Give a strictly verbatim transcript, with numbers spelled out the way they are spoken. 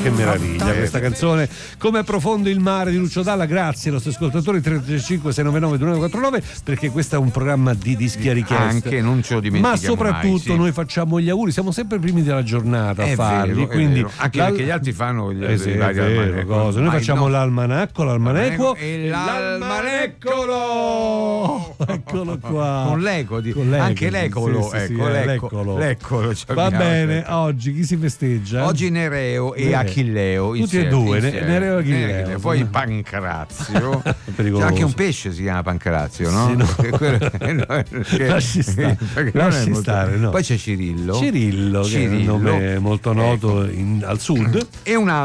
che meraviglia questa canzone. Come profondo il mare di Lucio Dalla. Grazie ai nostri ascoltatori. Tre tre cinque sei nove nove due nove quattro nove, perché questo è un programma di dischi a richiesta. Anche non ce lo dimentichiamo ma soprattutto mai, sì. noi facciamo gli auguri, siamo sempre i primi della giornata a è farli, vero, quindi vero. Anche l'al... perché gli altri fanno gli eh sì, i vari vero, almanacchi. cose. Noi Mai facciamo no. l'almanacco, l'almaneco e l'almaneccolo. Eccolo qua. Con l'eco, di... Con l'eco, anche l'ecolo, sì, sì, sì, ecco, eh, l'eccolo. l'eccolo Va bene, oggi chi si festeggia? Oggi Nereo e Nereo. Achilleo. Tutti insieme, e due, insieme. Nereo e Achilleo. Poi Pancrazio. C'è Pericoloso. anche un pesce si chiama Pancrazio, no? Sì, no. Quello- che- Lasci stare, perché non è lasci molto- stare, no. Poi c'è Cirillo. Cirillo, che è un Cirillo. nome molto noto Ecco. in- al sud. E un altro